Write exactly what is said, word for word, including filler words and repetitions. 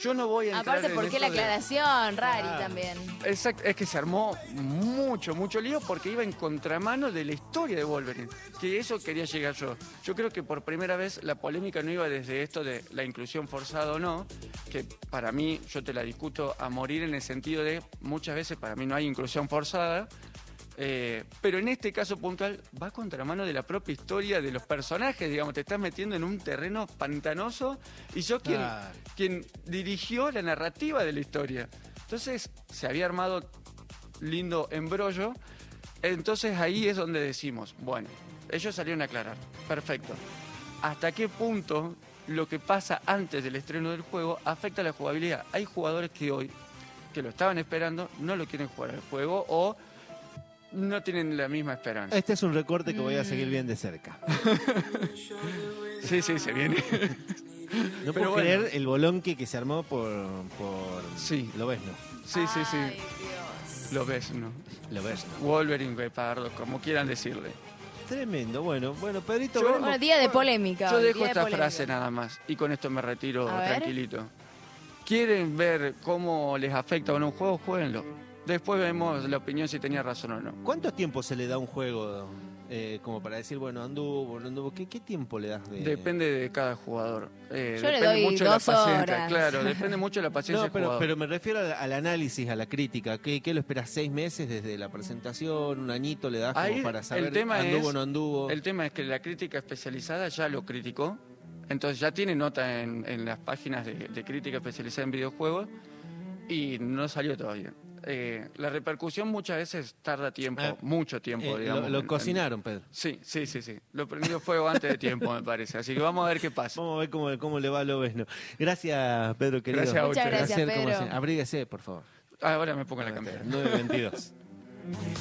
Yo no voy a entrar Aparte, en ¿por qué eso la de- aclaración? Rari Ah. también. Exacto, es que se armó mucho, mucho lío porque iba en contramano de la historia de Wolverine, que eso quería llegar yo. Yo creo que por primera vez la polémica no iba desde esto de la inclusión forzada o no, que para mí, yo te la discuto a morir en el sentido de muchas veces para mí no hay inclusión forzada, eh, pero en este caso puntual va a contramano de la propia historia de los personajes, digamos, te estás metiendo en un terreno pantanoso y yo quien, Claro. quien dirigió la narrativa de la historia. Entonces se había armado lindo embrollo, entonces ahí es donde decimos, bueno, ellos salieron a aclarar, perfecto. ¿Hasta qué punto lo que pasa antes del estreno del juego afecta a la jugabilidad? Hay jugadores que hoy, que lo estaban esperando, no lo quieren jugar al juego o no tienen la misma esperanza. Este es un recorte que voy a seguir bien de cerca. Sí, sí, se viene. No Pero puedo bueno. creer el bolonque que se armó por, por Sí. Lobezno. Sí, sí, sí. Ay, Dios. Lo ves, ¿no? Lobezno. Wolverine, Gepardo, como quieran decirle. Tremendo. Bueno, bueno, Pedrito, Yo- veremos. Bueno, día de polémica. Yo hoy, dejo día de esta polémica. frase nada más y con esto me retiro A ver. tranquilito. ¿Quieren ver cómo les afecta o no un juego? Jueguenlo. Después vemos la opinión si tenía razón o no. ¿Cuánto tiempo se le da a un juego eh, como para decir, bueno, anduvo, no anduvo? ¿Qué, qué tiempo le das? De... Depende de cada jugador. Eh, Yo le depende doy mucho de dos la paciencia. horas. Claro, depende mucho de la paciencia No, del pero, jugador. pero me refiero al, al análisis, a la crítica. ¿Qué, qué lo esperas? ¿Seis meses desde la presentación? ¿Un añito le das como Ahí para saber el tema anduvo o es, no anduvo? El tema es que la crítica especializada ya lo criticó, entonces ya tiene nota en, en las páginas de, de crítica especializada en videojuegos y no salió todavía. Eh, la repercusión muchas veces tarda tiempo, Ah, mucho tiempo, Eh, lo- digamos. lo, en- en- cocinaron, Pedro. Sí, sí, sí, sí. Lo prendió fuego antes de tiempo, me parece. Así que vamos a ver qué pasa. Vamos a ver cómo, cómo le va a Lobezno. Gracias, Pedro, querido. Gracias a Muchas ustedes. gracias, Placer, como Pedro. siempre. Abríguese, por favor. Ahora me pongo la cámara. nueve veintidós.